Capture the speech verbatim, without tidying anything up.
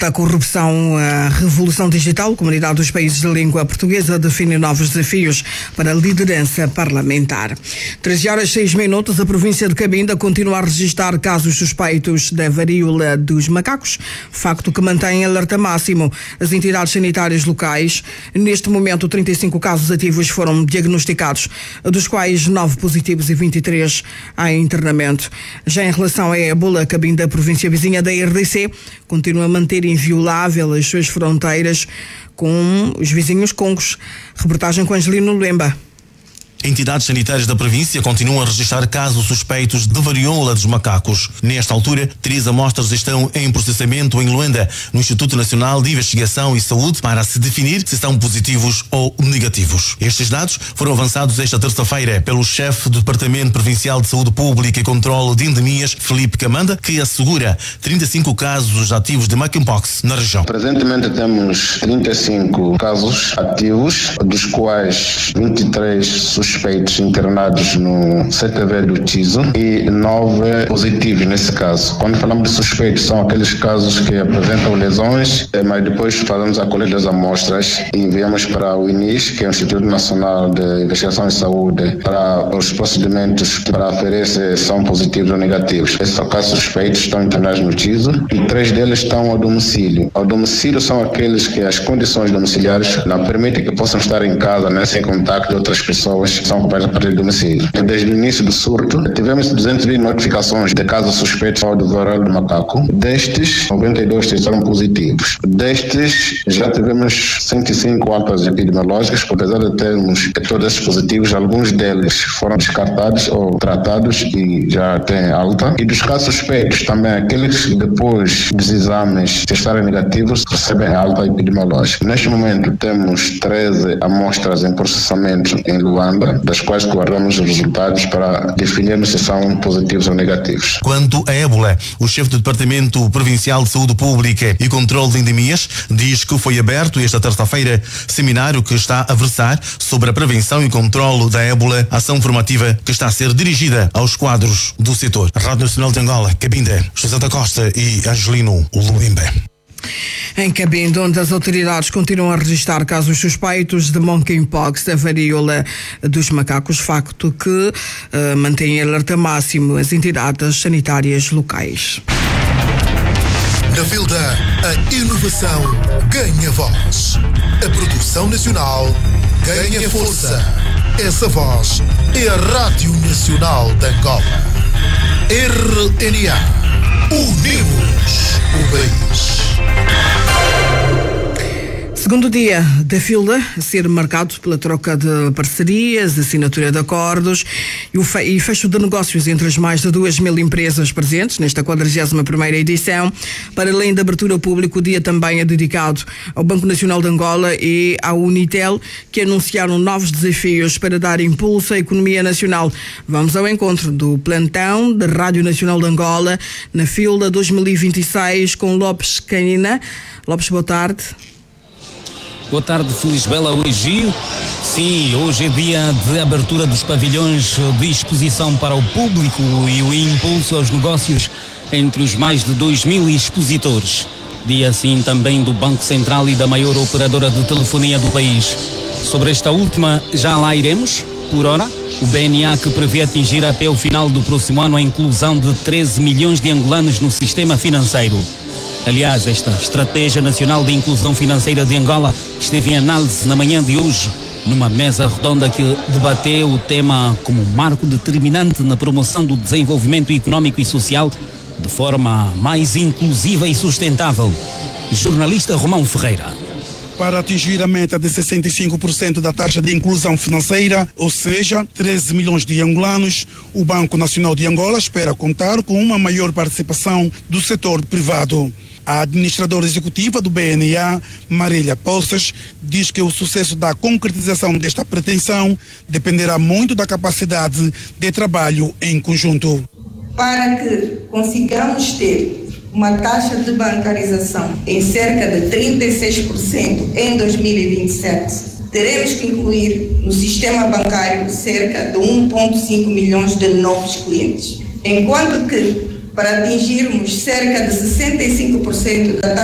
combate à corrupção, a revolução digital, a Comunidade dos Países de Língua Portuguesa define novos desafios para a liderança parlamentar. treze horas e seis minutos, a província de Cabinda continua a registrar casos suspeitos da varíola dos macacos, facto que mantém alerta máximo as entidades sanitárias locais. Neste momento, trinta e cinco casos ativos foram diagnosticados, dos quais nove positivos e vinte e três em internamento. Já em relação à ébola, Cabinda, província vizinha da R D C, continua a manter inviolável as suas fronteiras com os vizinhos congos. Reportagem com Angelino Lemba. Entidades sanitárias da província continuam a registrar casos suspeitos de varíola dos macacos. Nesta altura, três amostras estão em processamento em Luanda, no Instituto Nacional de Investigação e Saúde, para se definir se são positivos ou negativos. Estes dados foram avançados esta terça-feira pelo chefe do Departamento Provincial de Saúde Pública e Controlo de Endemias, Felipe Camanda, que assegura trinta e cinco casos ativos de monkeypox na região. Presentemente temos trinta e cinco casos ativos, dos quais vinte e três suspeitos suspeitos internados no C T V do Tiso e nove positivos nesse caso. Quando falamos de suspeitos, são aqueles casos que apresentam lesões, mas depois fazemos a coleta das amostras e enviamos para o I N I S, que é o Instituto Nacional de Investigação e Saúde, para os procedimentos para aferir se são positivos ou negativos. Esses são casos suspeitos, estão internados no Tiso e três deles estão ao domicílio. Ao domicílio são aqueles que as condições domiciliares não permitem que possam estar em casa, né, sem contato de outras pessoas, são capazes a partir do domicílio. Desde o início do surto, tivemos duzentas notificações de casos suspeitos ao do varíola do macaco. Destes, noventa e dois testaram positivos. Destes, já tivemos cento e cinco altas epidemiológicas, apesar de termos todos esses positivos, alguns deles foram descartados ou tratados e já têm alta. E dos casos suspeitos, também aqueles que depois dos exames testarem negativos, recebem alta epidemiológica. Neste momento, temos treze amostras em processamento em Luanda, das quais guardamos os resultados para definirmos se são positivos ou negativos. Quanto à ébola, o chefe do Departamento Provincial de Saúde Pública e Controlo de Endemias diz que foi aberto esta terça-feira seminário que está a versar sobre a prevenção e controlo da ébola, ação formativa que está a ser dirigida aos quadros do setor. Rádio Nacional de Angola, Cabinda, José da Costa e Angelino Luimbe. Em Cabinda, onde as autoridades continuam a registrar casos suspeitos de monkeypox, a varíola dos macacos, facto que uh, mantém em alerta máximo as entidades sanitárias locais. Na Vilda, a inovação ganha voz. A produção nacional ganha força. Essa voz é a Rádio Nacional de Angola. R N A. Unimos o país. Segundo dia da fila a ser marcado pela troca de parcerias, assinatura de acordos e o fe- e fecho de negócios entre as mais de duas mil empresas presentes nesta quadragésima primeira edição. Para além da abertura ao público, o dia também é dedicado ao Banco Nacional de Angola e à Unitel, que anunciaram novos desafios para dar impulso à economia nacional. Vamos ao encontro do plantão da Rádio Nacional de Angola na fila dois mil e vinte e seis com Lopes Canina. Lopes, boa tarde. Boa tarde, Felisbela Luigio. Sim, hoje é dia de abertura dos pavilhões de exposição para o público e o impulso aos negócios entre os mais de dois mil expositores. Dia, sim, também do Banco Central e da maior operadora de telefonia do país. Sobre esta última, já lá iremos. Por hora, o B N A que prevê atingir até o final do próximo ano a inclusão de treze milhões de angolanos no sistema financeiro. Aliás, esta Estratégia Nacional de Inclusão Financeira de Angola esteve em análise na manhã de hoje, numa mesa redonda que debateu o tema como marco determinante na promoção do desenvolvimento econômico e social de forma mais inclusiva e sustentável. Jornalista Romão Ferreira. Para atingir a meta de sessenta e cinco por cento da taxa de inclusão financeira, ou seja, treze milhões de angolanos, o Banco Nacional de Angola espera contar com uma maior participação do setor privado. A administradora executiva do B N A, Marília Poças, diz que o sucesso da concretização desta pretensão dependerá muito da capacidade de trabalho em conjunto. Para que consigamos ter uma taxa de bancarização em cerca de trinta e seis por cento em dois mil e vinte e sete, teremos que incluir no sistema bancário cerca de um vírgula cinco milhões de novos clientes. Enquanto que, para atingirmos cerca de sessenta e cinco por cento da taxa